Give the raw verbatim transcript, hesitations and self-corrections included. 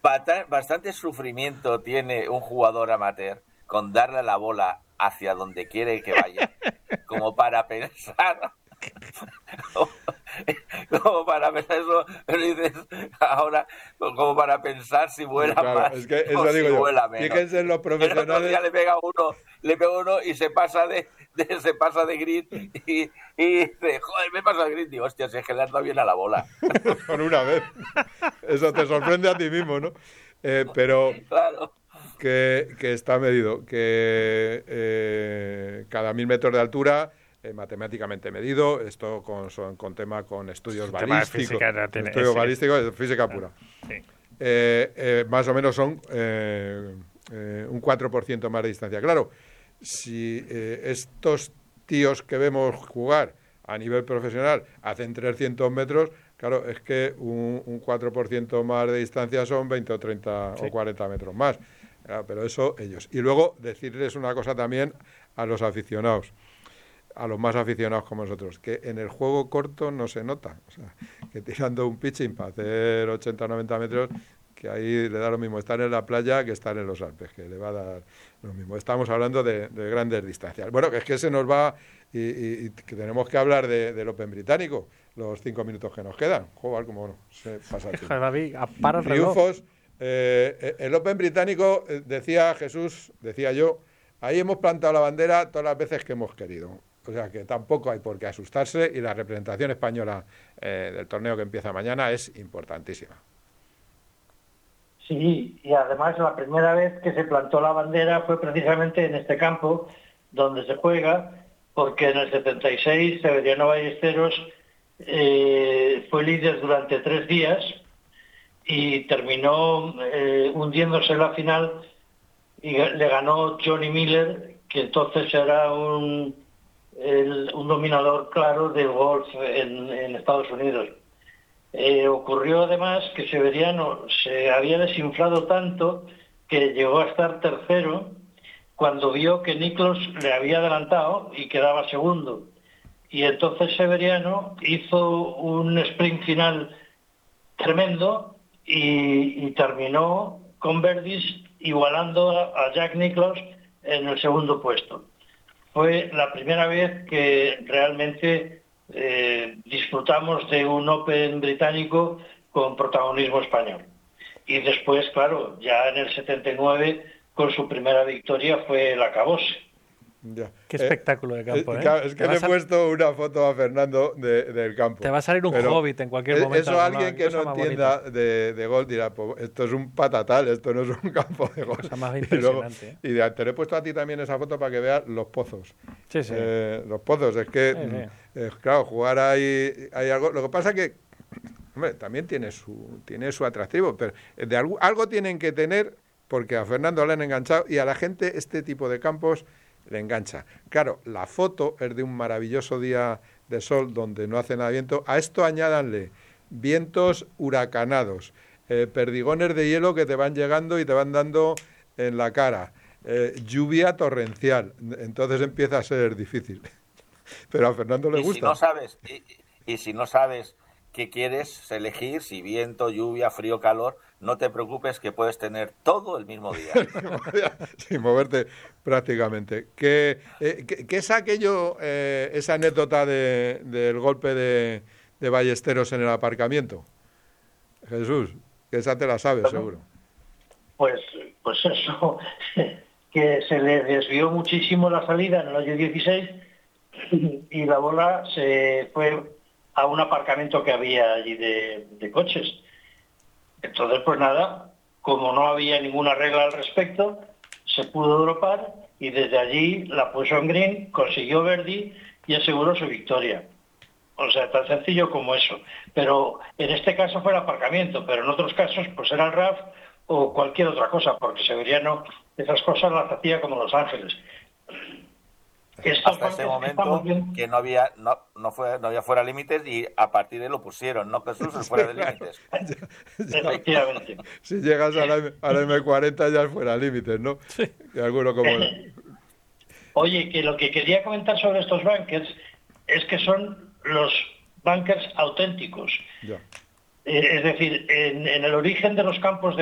bastante sufrimiento tiene un jugador amateur con darle la bola hacia donde quiere que vaya, como para pensar, como para pensar eso, dices, ahora, como para pensar si vuela claro, más es que eso o digo si yo. vuela menos. Fíjense en los profesionales. El otro día le pega uno, le pega uno y se pasa de, de se pasa de green y, y dice, joder, me pasa de green, digo, hostia, si es que le has dado bien a la bola. Por una vez. Eso te sorprende a ti mismo, ¿no? Eh, pero claro. que, que está medido, que eh, cada mil metros de altura, eh, matemáticamente medido, esto con, son, con tema con estudios balísticos, tiene, estudios es, balísticos, es, física pura. Sí. Eh, eh, más o menos son eh, eh, un cuatro por ciento más de distancia. Claro, si eh, estos tíos que vemos jugar a nivel profesional hacen trescientos metros, claro, es que un, un cuatro por ciento más de distancia son veinte o treinta sí. o cuarenta metros más. Claro, pero eso ellos. Y luego decirles una cosa también a los aficionados, a los más aficionados como nosotros, que en el juego corto no se nota. O sea, que tirando un pitching para hacer ochenta o noventa metros, que ahí le da lo mismo estar en la playa que estar en los Alpes, que le va a dar lo mismo. Estamos hablando de, de grandes distancias. Bueno, que es que se nos va y, y, y que tenemos que hablar de, del Open británico, los cinco minutos que nos quedan. Joder, como bueno, se pasa el tiempo. David, para el reloj. Triunfos. Eh, el Open británico, decía Jesús, decía yo, ahí hemos plantado la bandera todas las veces que hemos querido. O sea que tampoco hay por qué asustarse y la representación española eh, del torneo que empieza mañana es importantísima. Sí, y además la primera vez que se plantó la bandera fue precisamente en este campo donde se juega, porque en el setenta y seis Severiano Ballesteros eh, fue líder durante tres días y terminó eh, hundiéndose en la final y le ganó Johnny Miller, que entonces era un, el, un dominador claro del golf en, en Estados Unidos. Eh, ocurrió además que Severiano se había desinflado tanto que llegó a estar tercero cuando vio que Nicklaus le había adelantado y quedaba segundo. Y entonces Severiano hizo un sprint final tremendo y, y terminó con birdies igualando a, a Jack Nicklaus en el segundo puesto. Fue la primera vez que realmente eh, disfrutamos de un Open británico con protagonismo español. Y después, claro, ya en el setenta y nueve, con su primera victoria fue el acabose. Ya. Qué espectáculo de campo, eh, ¿eh? Claro, es que le he puesto una foto a Fernando de, del campo. Te va a salir un Pero hobbit en cualquier momento. Eso alguien que no entienda de, de golf dirá, pues esto es un patatal, esto no es un campo de golf. Cosa más Y, impresionante. luego, ¿eh? y te le he puesto a ti también esa foto para que veas los pozos. Sí, sí. Eh, los pozos, es que, sí, sí. Eh, claro, jugar ahí hay algo. Lo que pasa es que, hombre, también tiene su, tiene su atractivo, pero de algo, algo tienen que tener, porque a Fernando le han enganchado y a la gente este tipo de campos le engancha. Claro, la foto es de un maravilloso día de sol donde no hace nada de viento. A esto añádanle vientos huracanados, eh, perdigones de hielo que te van llegando y te van dando en la cara, eh, lluvia torrencial. Entonces empieza a ser difícil. Pero a Fernando le y gusta. Si no sabes, y, y si no sabes qué quieres elegir, si viento, lluvia, frío, calor, no te preocupes que puedes tener todo el mismo día. Sin moverte prácticamente. ¿Qué, eh, qué, qué es aquello, eh, esa anécdota de, del golpe de, de Ballesteros en el aparcamiento? Jesús, que esa te la sabes, bueno, seguro. Pues, pues eso, que se le desvió muchísimo la salida en el hoyo dieciséis y la bola se fue a un aparcamiento que había allí de, de coches. Entonces, pues nada, como no había ninguna regla al respecto, se pudo dropar y desde allí la puso en green, consiguió birdie y aseguró su victoria. O sea, tan sencillo como eso. Pero en este caso fue el aparcamiento, pero en otros casos pues era el R A F o cualquier otra cosa, porque Severiano esas cosas las hacía como Los Ángeles. Esto hasta ese momento que no había no, no fue no había fuera límites y a partir de ahí lo pusieron, no Jesús, el fuera de límites. ya, ya, efectivamente. Si llegas a la, a la eme cuarenta ya es fuera límites, ¿no? Sí. Y alguno como... Oye, que lo que quería comentar sobre estos bunkers es que son los bunkers auténticos. Ya. Eh, es decir, en, en el origen de los campos de